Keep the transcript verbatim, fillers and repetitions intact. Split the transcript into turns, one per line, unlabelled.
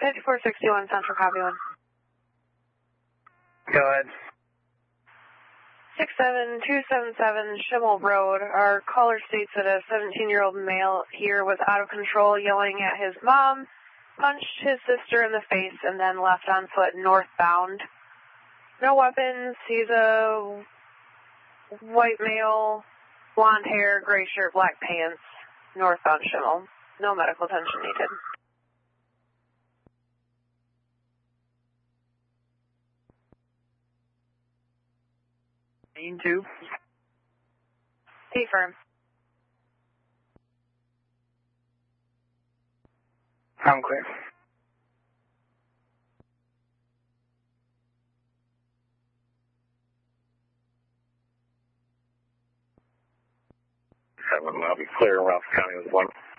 fifty-four sixty-one Central, copy one.
Go ahead.
six seven two seven seven Schimmel Road. Our caller states that a seventeen-year-old male here was out of control, yelling at his mom, punched his sister in the face, and then left on foot northbound. No weapons. He's a white male, blonde hair, gray shirt, black pants, northbound Schimmel. No medical attention needed.
Scene two.
Confirm.
I'm clear. Seven, I'll be clear. Ralph County was one.